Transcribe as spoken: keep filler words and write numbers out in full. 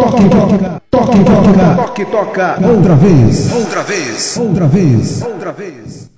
toque, toca, toque, toca, Toque, toca. outra vez, Outra vez. outra vez, outra vez.